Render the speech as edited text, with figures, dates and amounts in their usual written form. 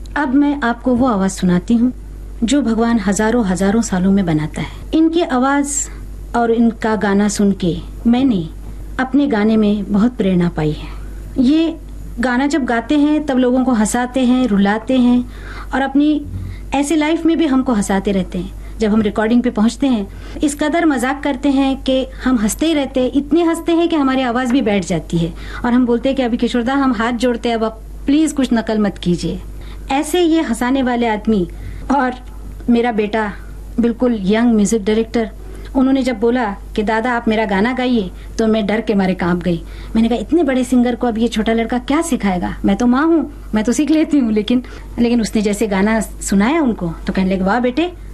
अब मैं आपको वो आवाज सुनाती हूँ जो भगवान हजारों हजारों सालों में बनाता है। इनकी आवाज और इनका गाना सुन के मैंने अपने गाने में बहुत प्रेरणा पाई है। ये गाना जब गाते हैं तब लोगों को हंसाते हैं, रुलाते हैं और अपनी ऐसे लाइफ में भी हमको हंसाते रहते हैं। जब हम रिकॉर्डिंग पे पहुंचते हैं इस कदर मजाक करते हैं कि हम हंसते ही रहते हैं, इतने हंसते हैं कि हमारी आवाज़ भी बैठ जाती है और हम बोलते हैं कि अभी किशोरदा हम हाथ जोड़ते हैं, अब आप प्लीज़ कुछ नकल मत कीजिए। ऐसे ये हंसाने वाले आदमी और मेरा बेटा बिल्कुल यंग म्यूजिक डायरेक्टर, उन्होंने जब बोला कि दादा आप मेरा गाना गाइए तो मैं डर के मारे कांप गई। मैंने कहा इतने बड़े सिंगर को अब ये छोटा लड़का क्या सिखाएगा, मैं तो माँ हूँ, मैं तो सीख लेती हूँ। लेकिन उसने जैसे गाना सुनाया उनको तो कहने लगे वाह बेटे